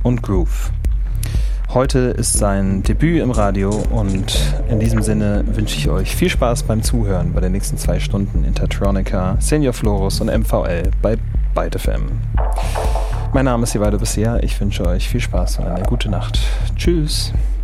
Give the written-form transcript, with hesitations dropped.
und Groove. Heute ist sein Debüt im Radio und in diesem Sinne wünsche ich euch viel Spaß beim Zuhören bei den nächsten 2 Stunden Intertronica, Senior Florus und MVL bei Byte FM. Mein Name ist Evaldo Bisea, ich wünsche euch viel Spaß und eine gute Nacht. Tschüss!